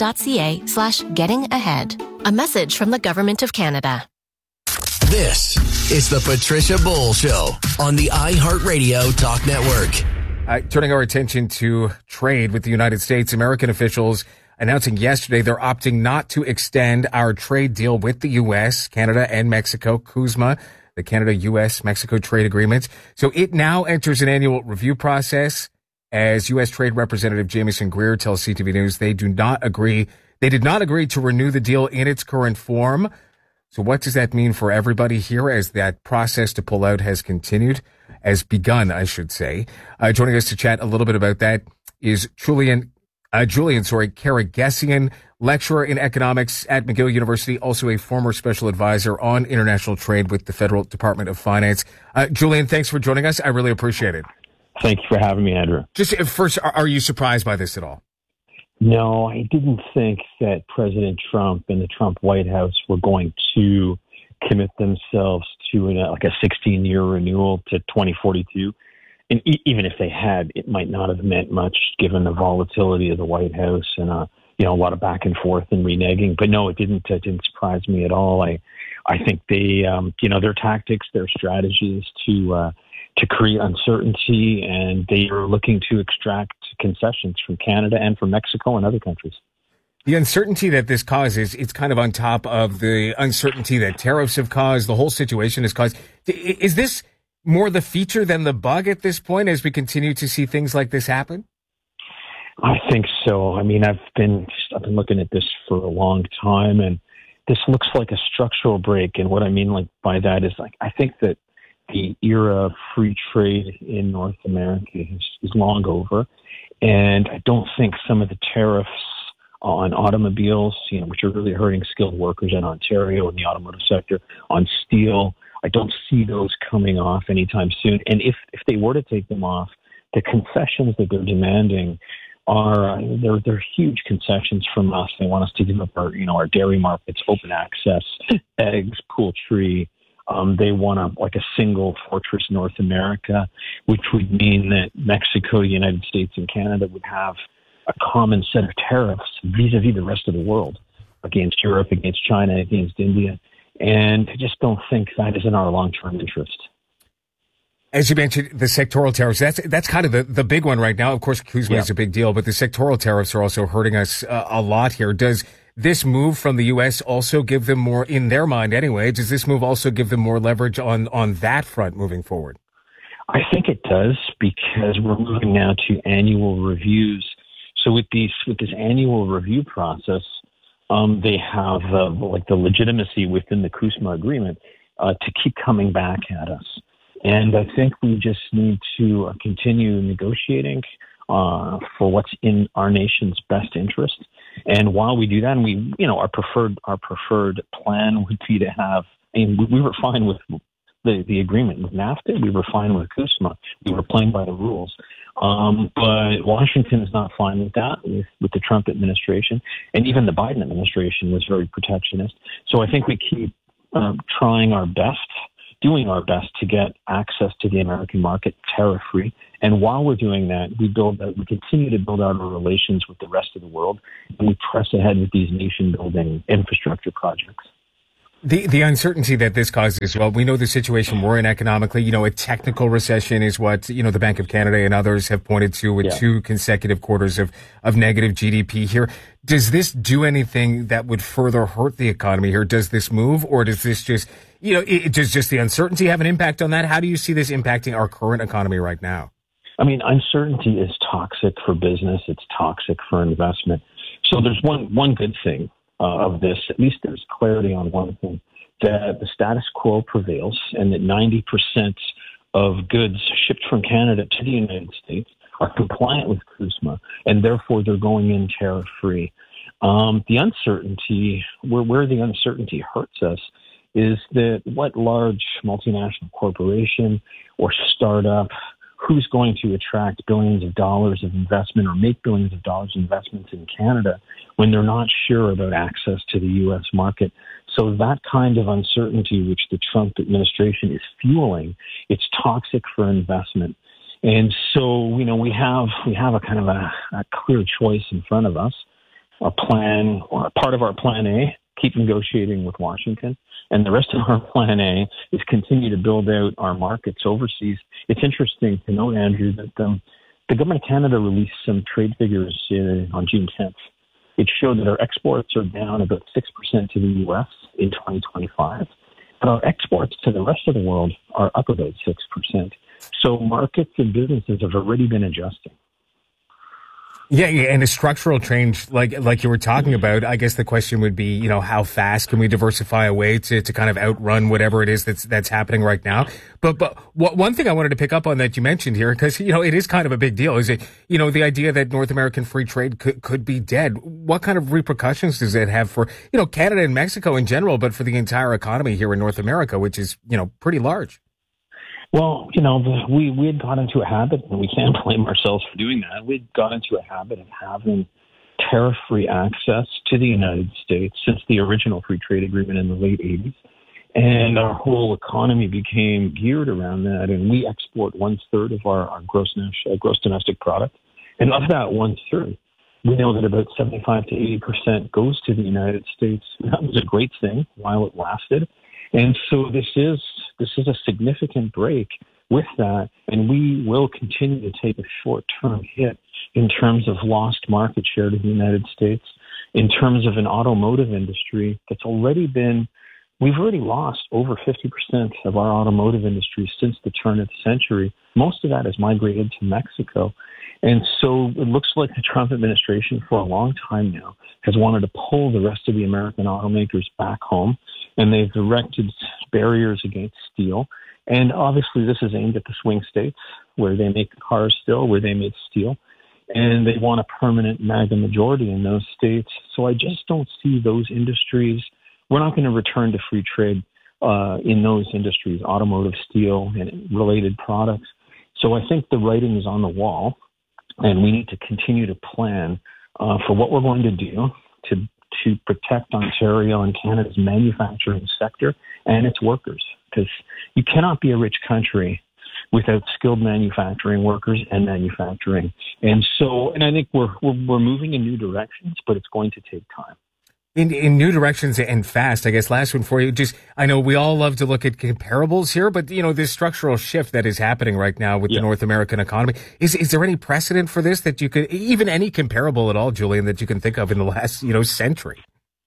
canada.ca/getting-ahead. A message from the Government of Canada. This is the Patricia Bull Show on the iHeartRadio Talk Network. Turning our attention to trade with the United States, American officials announcing yesterday they're opting not to extend our trade deal with the U.S., Canada, and Mexico, CUSMA, the Canada-U.S.-Mexico Trade Agreement. So it now enters an annual review process. As U.S. Trade Representative Jamieson Greer tells CTV News, they did not agree to renew the deal in its current form. So what does that mean for everybody here as that process to pull out has begun, I should say. Joining us to chat a little bit about that is Julian Karagesian, lecturer in economics at McGill University, also a former special advisor on international trade with the Federal Department of Finance. Julian, thanks for joining us. I really appreciate it. Thank you for having me, Andrew. Just first, are you surprised by this at all? No, I didn't think that President Trump and the Trump White House were going to commit themselves to a 16-year renewal to 2042. And even if they had, it might not have meant much given the volatility of the White House and a lot of back and forth and reneging. But no, it didn't surprise me at all. I think they their tactics, their strategies to create uncertainty, and they are looking to extract concessions from Canada and from Mexico and other countries. The uncertainty that this causes, it's kind of on top of the uncertainty that tariffs have caused, the whole situation has caused. Is this more the feature than the bug at this point as we continue to see things like this happen? I think so. I mean, I've been looking at this for a long time, and this looks like a structural break. And what I mean by that is I think that the era of free trade in North America is long over. And I don't think some of the tariffs on automobiles, which are really hurting skilled workers in Ontario in the automotive sector, on steel, I don't see those coming off anytime soon. And if they were to take them off, the concessions that they're demanding are they're huge concessions from us. They want us to give up our dairy markets, open access, eggs, poultry. They want a single fortress North America, which would mean that Mexico, the United States, and Canada would have a common set of tariffs vis-a-vis the rest of the world, against Europe, against China, against India. And I just don't think that is in our long-term interest. As you mentioned, the sectoral tariffs, that's kind of the big one right now. Of course, CUSMA is a big deal, but the sectoral tariffs are also hurting us a lot here. Does this move from the U.S. also give them more, in their mind anyway, does this move also give them more leverage on that front moving forward? I think it does, because we're moving now to annual reviews. So with this annual review process, they have the legitimacy within the CUSMA agreement to keep coming back at us. And I think we just need to continue negotiating for what's in our nation's best interest. And while we do that, and our preferred plan would be to have. I mean, we were fine with the agreement with NAFTA. We were fine with CUSMA. We were playing by the rules. But Washington is not fine with that, with the Trump administration. And even the Biden administration was very protectionist. So I think we keep doing our best to get access to the American market tariff-free. And while we're doing that, we continue to build out our relations with the rest of the world, and we press ahead with these nation-building infrastructure projects. The uncertainty that this causes, well, we know the situation we're in economically. A technical recession is what, the Bank of Canada and others have pointed to with 2 consecutive quarters of negative GDP here. Does this do anything that would further hurt the economy here? Does this move, or does this just, does just the uncertainty have an impact on that? How do you see this impacting our current economy right now? I mean, uncertainty is toxic for business. It's toxic for investment. So there's one good thing of this. At least there's clarity on one thing, that the status quo prevails, and that 90% of goods shipped from Canada to the United States are compliant with CUSMA, and therefore they're going in tariff-free. The uncertainty, where the uncertainty hurts us, is that what large multinational corporation or startup, who's going to attract billions of dollars of investment or make billions of dollars of investments in Canada when they're not sure about access to the U.S. market? So that kind of uncertainty, which the Trump administration is fueling, it's toxic for investment. And so, we have a kind of a clear choice in front of us. A plan, or part of our plan A, keep negotiating with Washington. And the rest of our plan A is continue to build out our markets overseas. It's interesting to note, Andrew, that the government of Canada released some trade figures on June 10th. It showed that our exports are down about 6% to the U.S. in 2025, but our exports to the rest of the world are up about 6%. So markets and businesses have already been adjusting. Yeah, and a structural change like you were talking about, I guess the question would be, how fast can we diversify away to kind of outrun whatever it is that's happening right now? But one thing I wanted to pick up on that you mentioned here, because, it is kind of a big deal, is it, the idea that North American free trade could be dead. What kind of repercussions does it have for, Canada and Mexico in general, but for the entire economy here in North America, which is, pretty large? Well, we had got into a habit, and we can't blame ourselves for doing that. We'd got into a habit of having tariff-free access to the United States since the original free trade agreement in the late 80s. And our whole economy became geared around that. And we export 1/3 of our gross domestic product. And of that 1/3, we know that about 75 to 80% goes to the United States. And that was a great thing while it lasted. And so this is a significant break with that, and we will continue to take a short-term hit in terms of lost market share to the United States, in terms of an automotive industry that's we've already lost over 50% of our automotive industry since the turn of the century. Most of that has migrated to Mexico. And so it looks like the Trump administration for a long time now has wanted to pull the rest of the American automakers back home, and they've erected barriers against steel. And obviously this is aimed at the swing states where they make cars still, where they make steel. And they want a permanent MAGA majority in those states. So I just don't see those industries. We're not going to return to free trade in those industries, automotive, steel, and related products. So I think the writing is on the wall. And we need to continue to plan for what we're going to do to protect Ontario and Canada's manufacturing sector and its workers. Because you cannot be a rich country without skilled manufacturing workers and manufacturing. And I think we're moving in new directions, but it's going to take time. In new directions and fast, I guess. Last one for you. I know we all love to look at comparables here, but this structural shift that is happening right now with the North American economy, is there any precedent for this that you could, even any comparable at all, Julian, that you can think of in the last, century?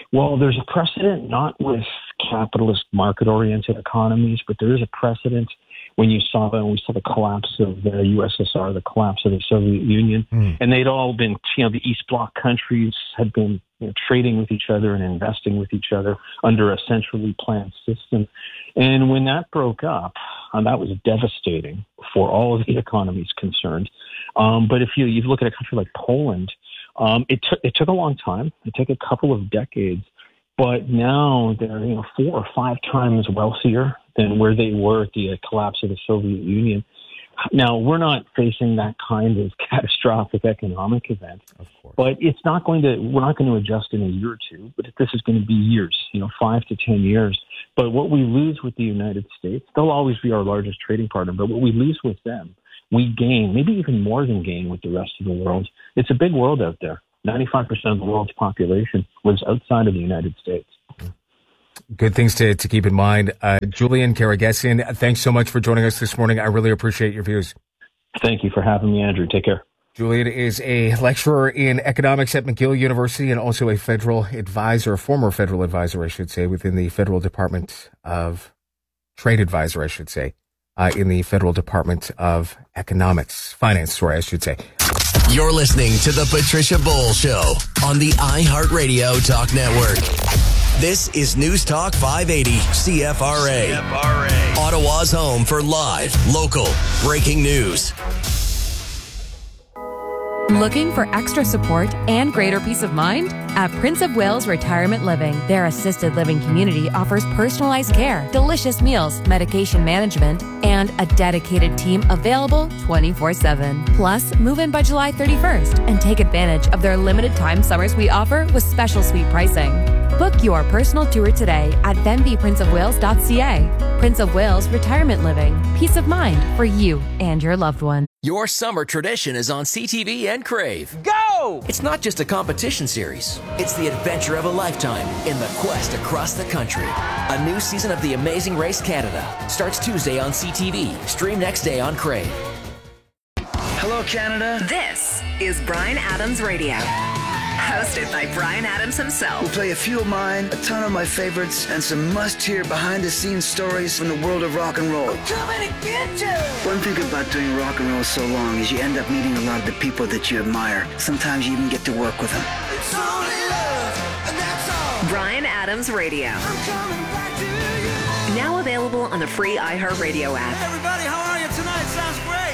Well, there's a precedent not with capitalist market-oriented economies, but there is a precedent when we saw the collapse of the USSR, the collapse of the Soviet Union, and they'd all been, the East Bloc countries had been trading with each other and investing with each other under a centrally planned system. And when that broke up, that was devastating for all of the economies concerned. But if you look at a country like Poland, it took a long time. It took a couple of decades, but now they're 4 or 5 times wealthier than where they were at the collapse of the Soviet Union. Now, we're not facing that kind of catastrophic economic event, but we're not going to adjust in a year or two, but this is going to be years, 5 to 10 years. But what we lose with the United States, they'll always be our largest trading partner, but what we lose with them, we gain, maybe even more than gain with the rest of the world. It's a big world out there. 95% of the world's population lives outside of the United States. Good things to keep in mind. Julian Karagesian, thanks so much for joining us this morning. I really appreciate your views. Thank you for having me, Andrew. Take care. Julian is a lecturer in economics at McGill University and also a former federal advisor, I should say, within the Federal Department of Trade advisor, I should say, in the Federal Department of Finance, I should say. You're listening to The Patricia Bowl Show on the iHeartRadio Talk Network. This is News Talk 580 CFRA. Ottawa's home for live, local, breaking news. Looking for extra support and greater peace of mind? At Prince of Wales Retirement Living, their assisted living community offers personalized care, delicious meals, medication management, and a dedicated team available 24/7. Plus, move in by July 31st and take advantage of their limited time summer suite offer with special suite pricing. Book your personal tour today at benbprinceofwales.ca. Prince of Wales Retirement Living. Peace of mind for you and your loved one. Your summer tradition is on CTV and Crave. Go! It's not just a competition series. It's the adventure of a lifetime in the quest across the country. A new season of The Amazing Race Canada starts Tuesday on CTV. Stream next day on Crave. Hello, Canada. This is Bryan Adams Radio. Hosted by Bryan Adams himself. We'll play a few of mine, a ton of my favorites, and some must-hear behind-the-scenes stories from the world of rock and roll. We're coming to get you! One thing about doing rock and roll so long is you end up meeting a lot of the people that you admire. Sometimes you even get to work with them. It's only love, and that's all. Bryan Adams Radio. I'm coming back to you. Now available on the free iHeartRadio app. Hey everybody, how are you tonight? Sounds great.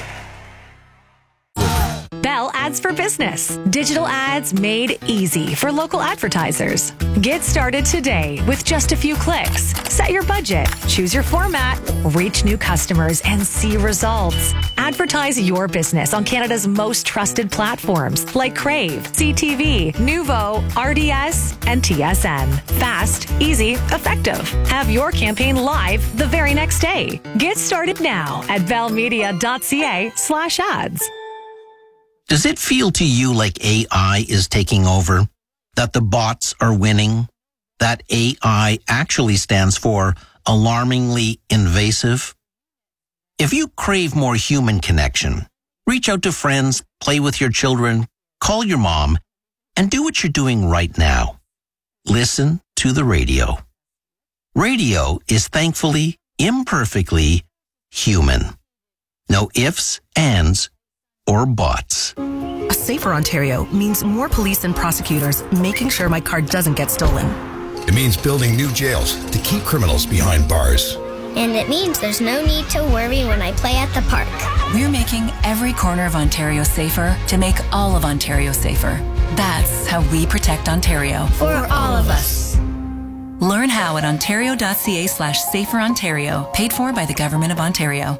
Bell Ads for Business. Digital ads made easy for local advertisers. Get started today with just a few clicks. Set your budget, choose your format, reach new customers, and see results. Advertise your business on Canada's most trusted platforms like Crave, CTV, Nuvo, RDS, and TSN. Fast, easy, effective. Have your campaign live the very next day. Get started now at bellmedia.ca/ads. Does it feel to you like AI is taking over? That the bots are winning? That AI actually stands for alarmingly invasive? If you crave more human connection, reach out to friends, play with your children, call your mom, and do what you're doing right now. Listen to the radio. Radio is thankfully, imperfectly human. No ifs, ands, or bots. A safer Ontario means more police and prosecutors making sure my car doesn't get stolen. It means building new jails to keep criminals behind bars. And it means there's no need to worry when I play at the park. We're making every corner of Ontario safer to make all of Ontario safer. That's how we protect Ontario. For all of us. Learn how at ontario.ca/saferontario. Paid for by the Government of Ontario.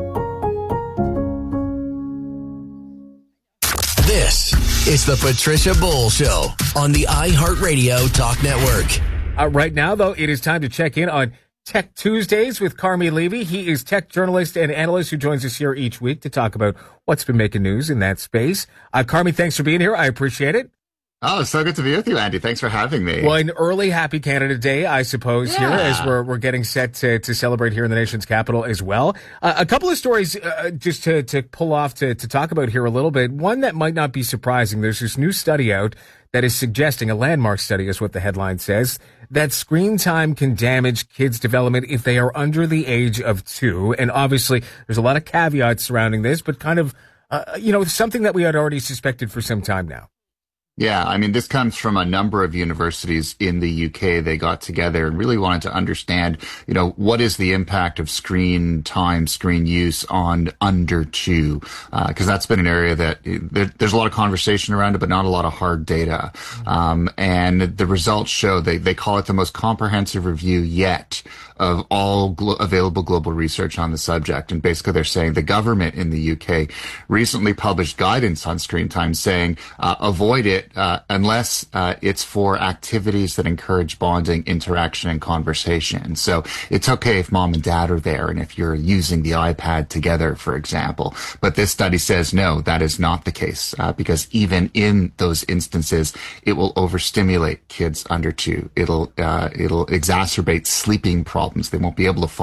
This is the Patricia Bowl Show on the iHeartRadio Talk Network. Right now, though, it is time to check in on Tech Tuesdays with Carmi Levy. He is tech journalist and analyst who joins us here each week to talk about what's been making news in that space. Carmi, thanks for being here. I appreciate it. Oh, so good to be with you, Andy. Thanks for having me. Well, an early Happy Canada Day, I suppose, here as we're getting set to celebrate here in the nation's capital as well. A couple of stories just to pull off to talk about here a little bit. One that might not be surprising. There's this new study out that is suggesting, a landmark study is what the headline says, that screen time can damage kids' development if they are under the age of 2. And obviously, there's a lot of caveats surrounding this, but kind of, something that we had already suspected for some time now. Yeah, I mean, this comes from a number of universities in the UK. They got together and really wanted to understand, what is the impact of screen time, screen use on under 2? Because that's been an area that there's a lot of conversation around it, but not a lot of hard data. And the results show they call it the most comprehensive review yet of all available global research on the subject. And basically they're saying the government in the UK recently published guidance on screen time saying, avoid it unless it's for activities that encourage bonding, interaction, and conversation. So it's okay if mom and dad are there and if you're using the iPad together, for example. But this study says, no, that is not the case, because even in those instances, it will overstimulate kids under 2. It'll exacerbate sleeping problems. They won't be able to